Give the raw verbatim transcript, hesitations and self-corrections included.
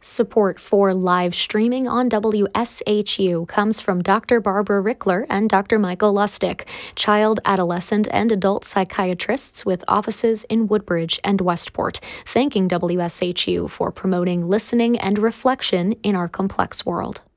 Support for live streaming on W S H U comes from Doctor Barbara Rickler and Doctor Michael Lustig, child, adolescent, and adult psychiatrists with offices in Woodbridge and Westport, thanking W S H U for promoting listening and reflection in our complex world.